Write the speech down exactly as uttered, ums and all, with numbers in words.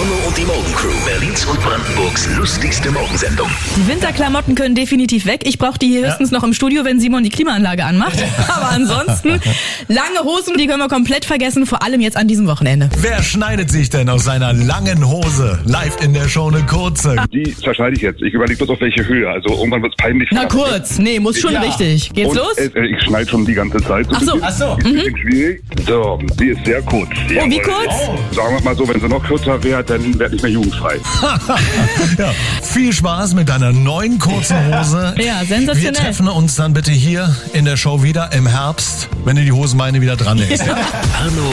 Arno und die Morgencrew. Berlins und Brandenburgs lustigste Morgensendung. Die Winterklamotten können definitiv weg. Ich brauche die hier höchstens ja. noch im Studio, wenn Simon die Klimaanlage anmacht. Aber ansonsten, lange Hosen, die können wir komplett vergessen, vor allem jetzt an diesem Wochenende. Wer schneidet sich denn aus seiner langen Hose? Live in der Show eine kurze. Die zerschneide ich jetzt. Ich überlege bloß auf welche Höhe. Also irgendwann wird es peinlich. Na kurz, nee, muss schon ja. richtig. Geht's Und, los? Äh, ich schneide schon die ganze Zeit. So Ach so. Ach so. Ist ein bisschen schwierig. So, die ist sehr kurz. Die oh, wie kurz? Oh. Sagen wir mal so, wenn sie noch kürzer wäre, dann wäre ich nicht mehr jugendfrei. ja. Viel Spaß mit deiner neuen kurzen Hose. Ja, sensationell. Wir treffen uns dann bitte hier in der Show wieder im Herbst, wenn die Hosenbeine wieder dran ist. Ja? Arno